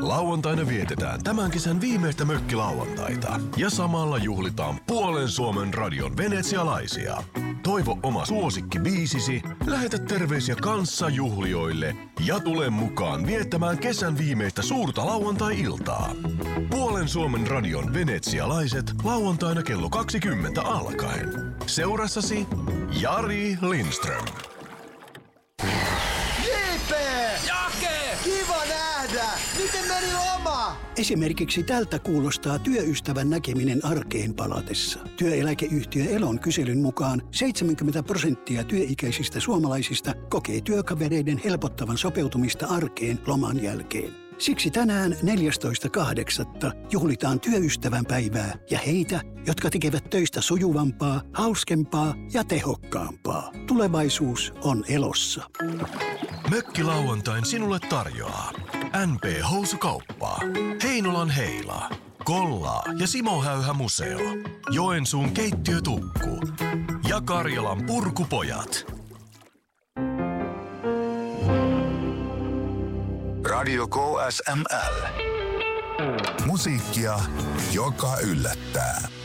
Lauantaina vietetään tämän kesän viimeistä mökkilauantaita ja samalla juhlitaan puolen Suomen radion venetsialaisia. Toivo oma suosikkibiisisi, lähetä terveisiä kanssajuhlijoille ja tule mukaan viettämään kesän viimeistä suurta lauantai-iltaa. Puolen Suomen radion venetsialaiset lauantaina kello 20 alkaen. Seurassasi Jari Lindström. JP! Jake! Kiva nähdä! Miten meni loma? Esimerkiksi tältä kuulostaa työystävän näkeminen arkeen palatessa. Työeläkeyhtiö Elon kyselyn mukaan 70% työikäisistä suomalaisista kokee työkavereiden helpottavan sopeutumista arkeen loman jälkeen. Siksi tänään 14.8. juhlitaan työystävän päivää ja heitä, jotka tekevät töistä sujuvampaa, hauskempaa ja tehokkaampaa. Tulevaisuus on Elossa. Mökkilauantain sinulle tarjoaa NP-housukauppaa, Heinolan Heilaa, Kollaa ja Simo Häyhä Museo, Joensuun keittiötukku ja Karjalan Purkupojat. Radio KSML. Musiikkia, joka yllättää.